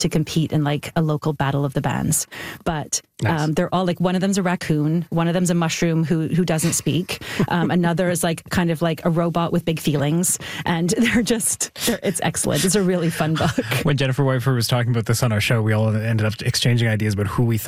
to compete in like a local battle of the bands. But they're all like, one of them's a raccoon, one of them's a mushroom who doesn't speak, another is like kind of like a robot with big feelings, and it's excellent. It's a really fun book. When Jennifer Wyfer was talking about this on our show, we all ended up exchanging ideas about who we thought